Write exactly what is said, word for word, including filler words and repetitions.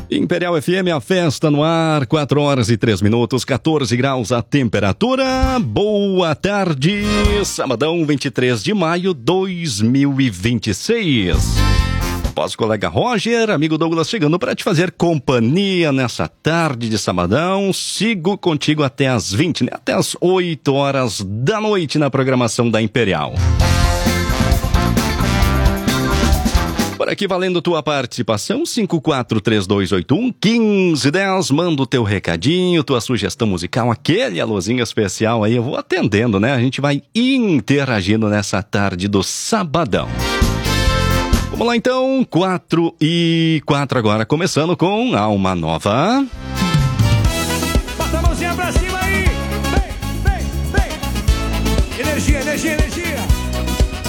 Imperial F M, a festa no ar, quatro horas e três minutos, quatorze graus a temperatura. Boa tarde, sabadão vinte e três de maio de dois mil e vinte e seis. Após o colega Roger, amigo Douglas chegando para te fazer companhia nessa tarde de sabadão. Sigo contigo até as vinte, né? Até as oito horas da noite na programação da Imperial. Por aqui valendo tua participação, cinco quatro três dois oito um um cinco um zero. Manda o teu recadinho, tua sugestão musical, aquele alôzinho especial aí, eu vou atendendo, né? A gente vai interagindo nessa tarde do sabadão. Vamos lá então, quatro e quatro agora, começando com Alma Nova. Bota a mãozinha pra cima aí! Vem, vem, vem! Energia, energia, energia!